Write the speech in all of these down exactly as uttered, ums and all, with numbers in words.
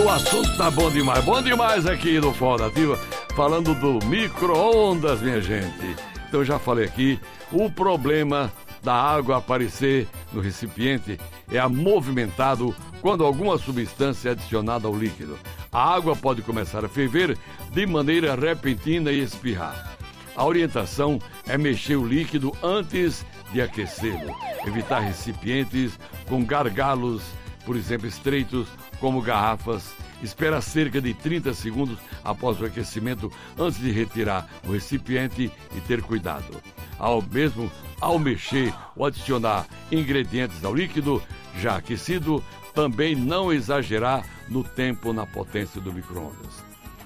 assunto tá bom demais, bom demais aqui no Forró Nativa, falando do micro-ondas, minha gente. Então eu já falei aqui, o problema da água aparecer no recipiente é movimentado quando alguma substância é adicionada ao líquido. A água pode começar a ferver de maneira repentina e espirrar. A orientação é mexer o líquido antes de aquecê-lo, evitar recipientes com gargalos, por exemplo, estreitos, como garrafas. Espera cerca de trinta segundos após o aquecimento antes de retirar o recipiente e ter cuidado. Ao mesmo ao mexer ou adicionar ingredientes ao líquido já aquecido, também não exagerar no tempo ou na potência do micro-ondas.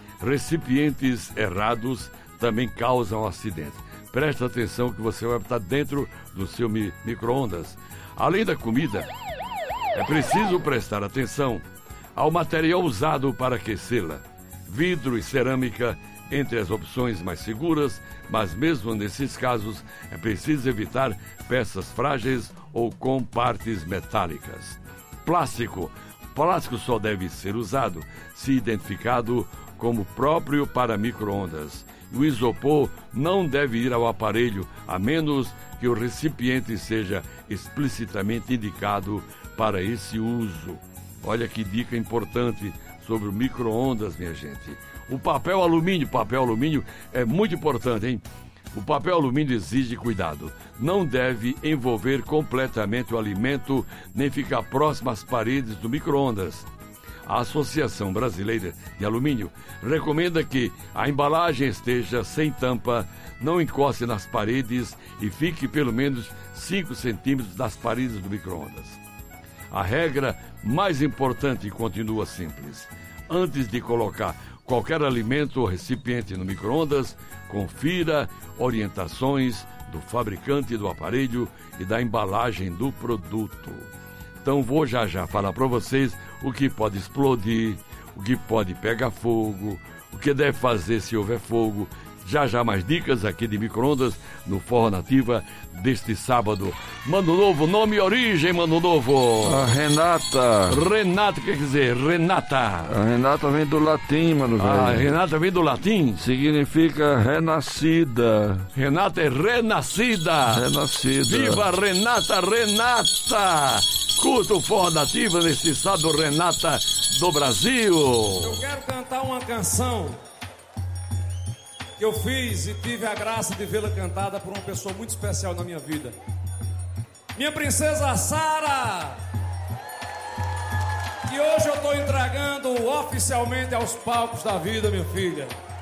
Recipientes errados também causam acidentes. Preste atenção que você vai estar dentro do seu mi- micro-ondas. Além da comida, é preciso prestar atenção ao material usado para aquecê-la. Vidro e cerâmica entre as opções mais seguras, mas mesmo nesses casos é preciso evitar peças frágeis ou com partes metálicas. Plástico. Plástico só deve ser usado se identificado como próprio para micro-ondas. O isopor não deve ir ao aparelho, a menos que o recipiente seja explicitamente indicado para esse uso. Olha que dica importante sobre o micro-ondas, minha gente. O papel alumínio, papel alumínio é muito importante, hein? O papel alumínio exige cuidado. Não deve envolver completamente o alimento, nem ficar próximo às paredes do micro-ondas. A Associação Brasileira de Alumínio recomenda que a embalagem esteja sem tampa, não encoste nas paredes e fique pelo menos cinco centímetros das paredes do micro-ondas. A regra mais importante continua simples. Antes de colocar qualquer alimento ou recipiente no micro-ondas, confira orientações do fabricante do aparelho e da embalagem do produto. Então vou já já falar para vocês o que pode explodir, o que pode pegar fogo, o que deve fazer se houver fogo. Já já mais dicas aqui de micro-ondas no Forró Nativa deste sábado. Mano Novo, nome e origem, Mano Novo. A Renata. Renata, quer dizer, Renata. A Renata vem do latim, mano velho. A Renata vem do latim? Significa renascida. Renata é renascida. Renascida. Viva Renata, Renata. Curta o Forró Nativa neste sábado, Renata do Brasil. Eu quero cantar uma canção que eu fiz e tive a graça de vê-la cantada por uma pessoa muito especial na minha vida. Minha princesa Sara, que hoje eu estou entregando oficialmente aos palcos da vida, minha filha.